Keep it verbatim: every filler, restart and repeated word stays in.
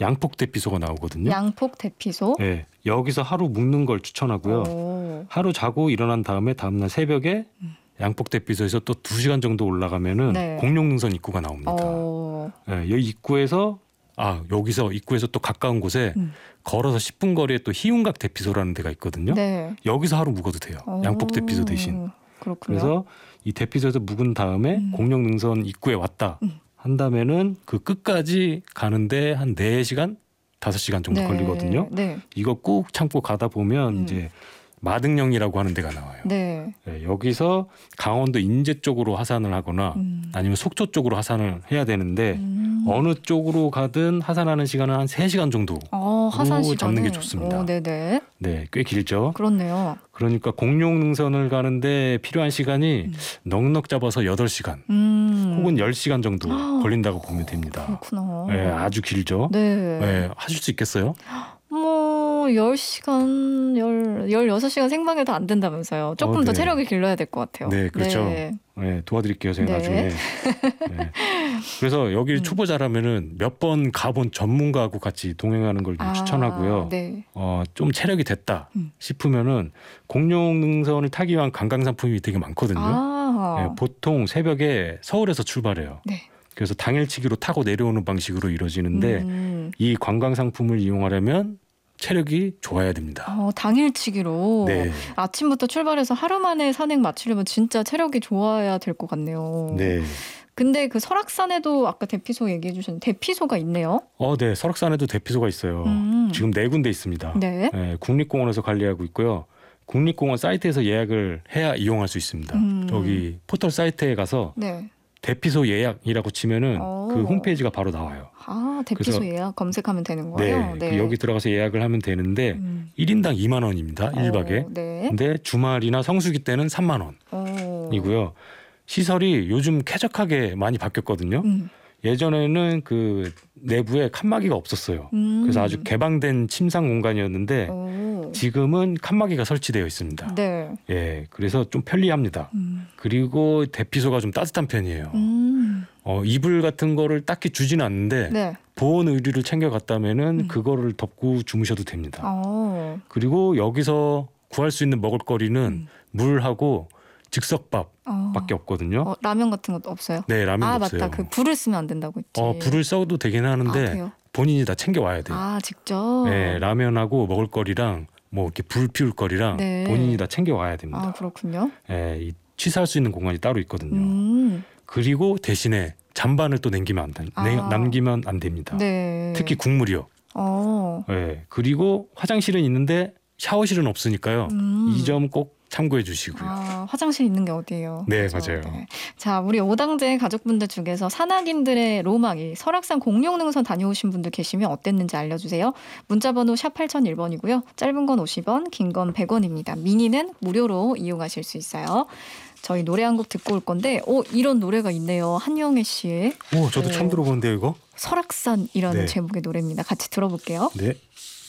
양폭 대피소가 나오거든요. 양폭 대피소. 네, 여기서 하루 묵는 걸 추천하고요. 오. 하루 자고 일어난 다음에 다음날 새벽에 음. 양폭 대피소에서 또 두 시간 정도 올라가면은 네. 공룡능선 입구가 나옵니다. 오. 네, 여기 입구에서 아 여기서 입구에서 또 가까운 곳에 음. 걸어서 십 분 거리에 또 희운각 대피소라는 데가 있거든요. 네. 여기서 하루 묵어도 돼요. 오. 양폭 대피소 대신. 그렇군요. 그래서 이 대피소에서 묵은 다음에 음. 공룡능선 입구에 왔다 음. 한다면은 그 끝까지 가는데 한 네 시간, 다섯 시간 정도 네. 걸리거든요. 네. 이거 꾹 참고 가다 보면 음. 이제 마등령이라고 하는 데가 나와요. 네. 네, 여기서 강원도 인제 쪽으로 하산을 하거나 음. 아니면 속초 쪽으로 하산을 해야 되는데 음. 어느 쪽으로 가든 하산하는 시간은 한 세 시간 정도 어, 하산 시간을 잡는 게 좋습니다. 오, 네네. 네, 꽤 길죠. 그렇네요. 그러니까 공룡능선을 가는데 필요한 시간이 음. 넉넉 잡아서 여덟 시간 음. 혹은 열 시간 정도 아, 걸린다고 보면 됩니다. 그렇구나. 네, 아주 길죠. 네. 네, 하실 수 있겠어요? 뭐 열 시간, 열, 열여섯 시간 생방해도 안 된다면서요. 조금 어, 더 네. 체력이 길러야 될 것 같아요. 네, 그렇죠. 네. 네, 도와드릴게요, 제가 네. 나중에. 네. 그래서 여기 음. 초보자라면은 몇 번 가본 전문가하고 같이 동행하는 걸 아, 추천하고요. 네. 어, 좀 체력이 됐다 음. 싶으면은 공룡능선을 타기 위한 관광 상품이 되게 많거든요. 아. 네, 보통 새벽에 서울에서 출발해요. 네. 그래서 당일치기로 타고 내려오는 방식으로 이루어지는데 음. 이 관광 상품을 이용하려면 체력이 좋아야 됩니다. 어, 당일치기로 네, 아침부터 출발해서 하루 만에 산행 마치려면 진짜 체력이 좋아야 될 것 같네요. 네. 근데 그 설악산에도 아까 대피소 얘기해 주셨는데 대피소가 있네요. 어, 네. 설악산에도 대피소가 있어요. 음. 지금 네 군데 있습니다. 네. 네, 국립공원에서 관리하고 있고요. 국립공원 사이트에서 예약을 해야 이용할 수 있습니다. 음. 여기 포털 사이트에 가서 네. 대피소 예약이라고 치면은 오. 그 홈페이지가 바로 나와요. 아, 대피소 그래서- 예약 검색하면 되는 네, 거예요? 그 여기 들어가서 예약을 하면 되는데 음. 일 인당 이만 원입니다. 일 박에. 어, 네. 근데 주말이나 성수기 때는 삼만 어. 원이고요. 시설이 요즘 쾌적하게 많이 바뀌었거든요. 음. 예전에는 그 내부에 칸막이가 없었어요. 음. 그래서 아주 개방된 침상 공간이었는데 오. 지금은 칸막이가 설치되어 있습니다. 네. 예, 그래서 좀 편리합니다. 음. 그리고 대피소가 좀 따뜻한 편이에요. 음. 어, 이불 같은 거를 딱히 주지는 않는데 네. 보온 의류를 챙겨갔다면은 음. 그거를 덮고 주무셔도 됩니다. 어. 그리고 여기서 구할 수 있는 먹을거리는 음. 물하고 즉석밥밖에 어. 없거든요. 어, 라면 같은 것도 없어요? 네, 라면 아, 없어요. 맞다. 그 불을 쓰면 안 된다고 했지. 어, 불을 써도 되긴 아, 하는데 돼요? 본인이 다 챙겨 와야 돼요. 아, 직접? 네, 라면하고 먹을거리랑 뭐 이렇게 불 피울 거리랑 네. 본인이 다 챙겨 와야 됩니다. 아, 그렇군요. 예, 이 취사할 수 있는 공간이 따로 있거든요. 음. 그리고 대신에 잔반을 또 남기면 안, 돼- 아. 내- 남기면 안 됩니다. 네. 특히 국물이요. 어. 예, 그리고 화장실은 있는데 샤워실은 없으니까요. 음. 이 점 꼭 참고해 주시고요. 아, 화장실 있는 게 어디예요? 네, 그렇죠? 맞아요. 네. 자, 우리 오당제 가족분들 중에서 산악인들의 로망이 설악산 공룡능선 다녀오신 분들 계시면 어땠는지 알려주세요. 문자번호 샵 팔공공일 번이고요. 짧은 건 오십 원, 긴 건 백 원입니다. 미니는 무료로 이용하실 수 있어요. 저희 노래 한 곡 듣고 올 건데, 오, 이런 노래가 있네요. 한영애 씨의 오, 저도 네. 처음 들어보는데요, 이거? 설악산이라는 네. 제목의 노래입니다. 같이 들어볼게요. 네.